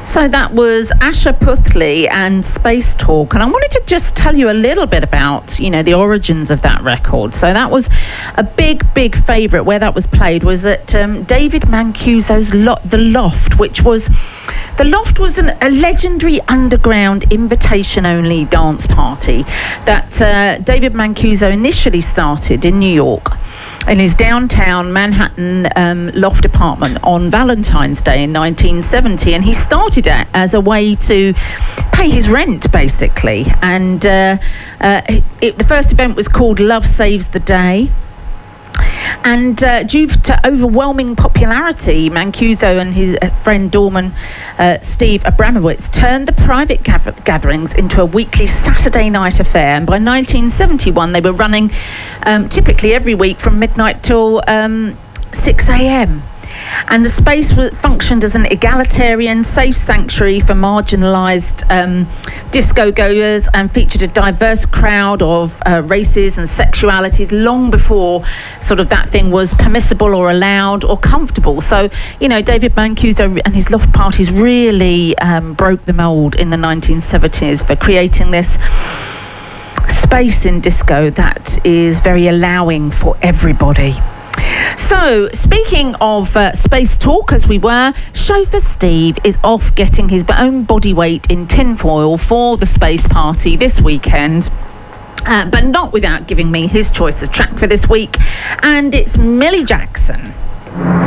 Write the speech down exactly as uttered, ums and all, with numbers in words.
So that was Asha Puthli and Space Talk, and I wanted to just tell you a little bit about, you know, the origins of that record. So that was a big, big favourite. Where that was played was at um, David Mancuso's Lo- The Loft, which was the Loft was an, a legendary underground invitation-only dance party that uh, David Mancuso initially started in New York, in his downtown Manhattan um, loft apartment on Valentine's Day in nineteen seventy, and he started it as a way to pay his rent, basically. And uh, uh, it, the first event was called Love Saves the Day. And uh, due to overwhelming popularity, Mancuso and his uh, friend doorman uh, Steve Abramowitz turned the private gath- gatherings into a weekly Saturday night affair. And by nineteen seventy-one, they were running um, typically every week from midnight till um, six a.m. And the space w- functioned as an egalitarian, safe sanctuary for marginalised um, disco goers, and featured a diverse crowd of uh, races and sexualities long before sort of that thing was permissible or allowed or comfortable. So, you know, David Mancuso and his loft parties really um, broke the mould in the nineteen seventies for creating this space in disco that is very allowing for everybody. So, speaking of uh, space talk, as we were, chauffeur Steve is off getting his own body weight in tinfoil for the space party this weekend. Uh, but not without giving me his choice of track for this week. And it's Millie Jackson.